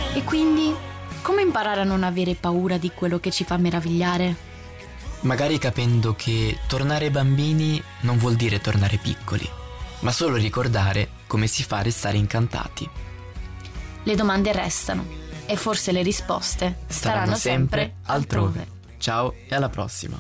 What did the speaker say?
E quindi, come imparare a non avere paura di quello che ci fa meravigliare? Magari capendo che tornare bambini non vuol dire tornare piccoli, ma solo ricordare come si fa a restare incantati. Le domande restano e forse le risposte staranno sempre altrove. Ciao e alla prossima.